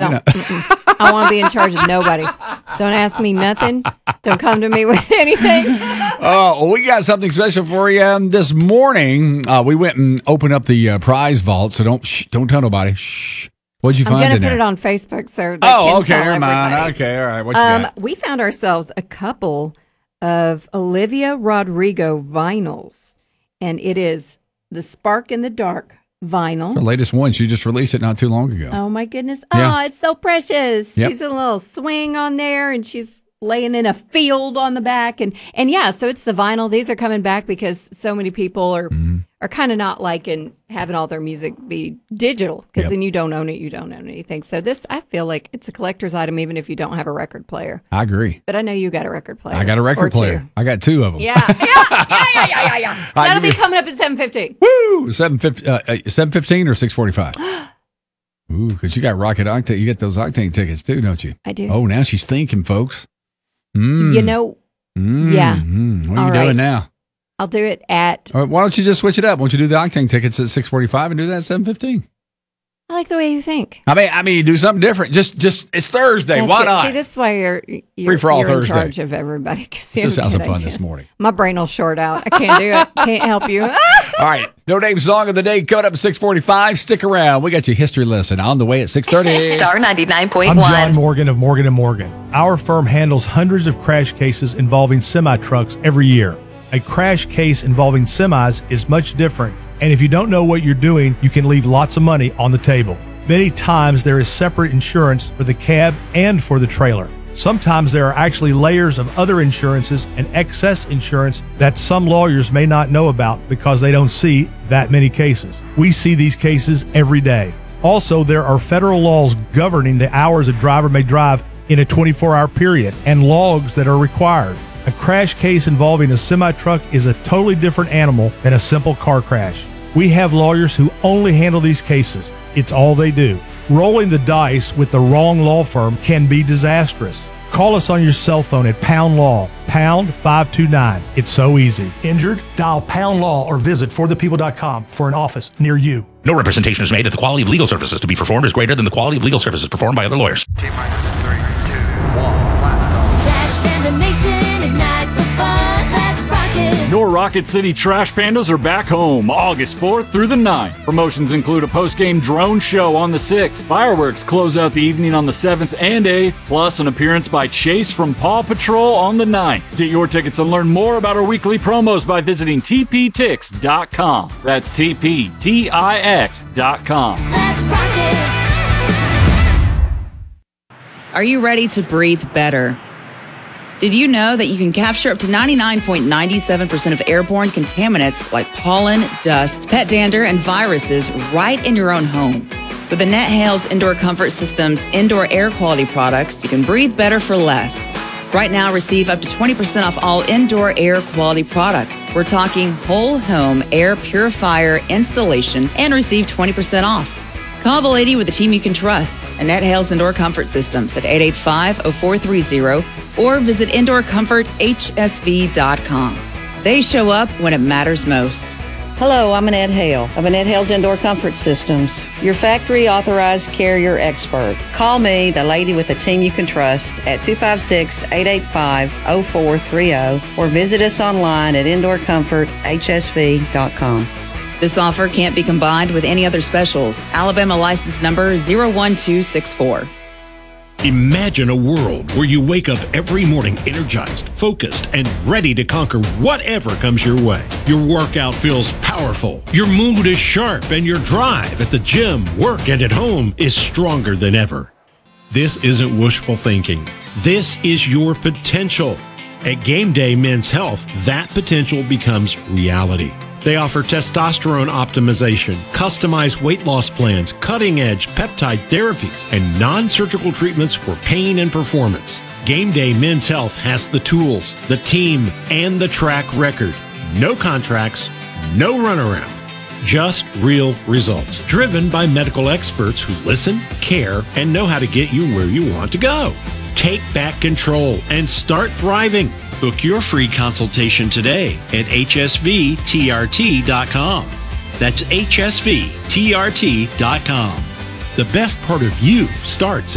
No. I want to be in charge of nobody. Don't ask me nothing. Don't come to me with anything. Oh, we got something special for you this morning. We went and opened up the prize vault, so don't tell nobody. Shh. What'd you find in there? I'm going to put it on Facebook so they can tell never mind. everybody. Okay, all right. What you got? We found ourselves a couple of Olivia Rodrigo vinyls, and it is the Spark in the Dark vinyl. The latest one. She just released it not too long ago. Oh, my goodness. Yeah. Oh, it's so precious. Yep. She's a little swing on there, and she's laying in a field on the back. And yeah, so it's the vinyl. These are coming back because so many people are kind of not liking having all their music be digital, because then you don't own it, you don't own anything. So this, I feel like it's a collector's item even if you don't have a record player. I agree. But I know you got a record player. I got a record player. I got two of them. Yeah. That'll be coming up at 7:15. Woo! 7:15 or 6:45? Ooh, because you got Rocket Octane. You get those Octane tickets too, don't you? I do. Oh, now she's thinking, folks. You know, yeah. What are you doing now? I'll do it at... All right, why don't you just switch it up? Why don't you do the Octane tickets at 6:45 and do that at 7:15? I like the way you think. I mean, do something different. Just it's Thursday. Why not? See, this is why you're Free for all in Thursday. charge of everybody. Just have some fun this morning. My brain will short out. I can't do it. Can't help you. All right. No Name Song of the Day coming up at 6:45. Stick around. We got your history lesson on the way at 6:30. Star 99.1. I'm John Morgan of Morgan & Morgan. Our firm handles hundreds of crash cases involving semi-trucks every year. A crash case involving semis is much different, and if you don't know what you're doing, you can leave lots of money on the table. Many times there is separate insurance for the cab and for the trailer. Sometimes there are actually layers of other insurances and excess insurance that some lawyers may not know about because they don't see that many cases. We see these cases every day. Also, there are federal laws governing the hours a driver may drive in a 24-hour period and logs that are required. A crash case involving a semi-truck is a totally different animal than a simple car crash. We have lawyers who only handle these cases. It's all they do. Rolling the dice with the wrong law firm can be disastrous. Call us on your cell phone at Pound Law, pound 529. It's so easy. Injured? Dial Pound Law or visit forthepeople.com for an office near you. No representation is made that the quality of legal services to be performed is greater than the quality of legal services performed by other lawyers. Crash Panda Nation, ignite the fun, let's rock it. Your Rocket City Trash Pandas are back home August 4th through the 9th. Promotions include a post-game drone show on the 6th. Fireworks close out the evening on the 7th and 8th, plus an appearance by Chase from Paw Patrol on the 9th. Get your tickets and learn more about our weekly promos by visiting tptix.com. That's tptix.com. Let's rock it. Are you ready to breathe better? Did you know that you can capture up to 99.97% of airborne contaminants like pollen, dust, pet dander, and viruses right in your own home? With the NetHails Indoor Comfort Systems indoor air quality products, you can breathe better for less. Right now, receive up to 20% off all indoor air quality products. We're talking whole home air purifier installation and receive 20% off. Call the lady with the team you can trust, Annette Hales Indoor Comfort Systems at 885-0430 or visit indoorcomforthsv.com. They show up when it matters most. Hello, I'm Annette Hale of Annette Hale's Indoor Comfort Systems, your factory authorized carrier expert. Call me, the lady with the team you can trust, at 256-885-0430 or visit us online at indoorcomforthsv.com. This offer can't be combined with any other specials. Alabama license number 01264. Imagine a world where you wake up every morning energized, focused, and ready to conquer whatever comes your way. Your workout feels powerful, your mood is sharp, and your drive at the gym, work, and at home is stronger than ever. This isn't wishful thinking. This is your potential. At Game Day Men's Health, that potential becomes reality. They offer testosterone optimization, customized weight loss plans, cutting-edge peptide therapies, and non-surgical treatments for pain and performance. Game Day Men's Health has the tools, the team, and the track record. No contracts, no runaround. Just real results, driven by medical experts who listen, care, and know how to get you where you want to go. Take back control and start thriving. Book your free consultation today at hsvtrt.com. That's hsvtrt.com. The best part of you starts